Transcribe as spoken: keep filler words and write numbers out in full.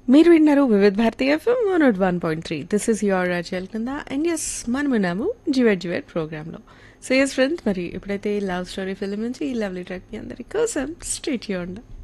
మీరు విన్నారు వివిధ Bharati FM one not one point three. This is your రాజల్ కింద అండ్ ఎస్ మనం విన్నాము జివెట్ జివెట్ ప్రోగ్రాంలో. సో ఎస్ ఫ్రెండ్స్, మరి ఎప్పుడైతే లవ్ స్టోరీ ఫిల్మ్ నుంచి ఈ లవ్లీ ట్రాక్ మీ అందరి కోసం స్ట్రీట్ యూండ్